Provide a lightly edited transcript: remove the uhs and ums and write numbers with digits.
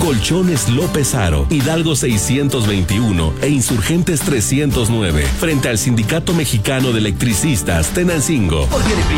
Colchones López Aro, Hidalgo 621 e Insurgentes 309, frente al Sindicato Mexicano de Electricistas, Tenancingo. Porque eres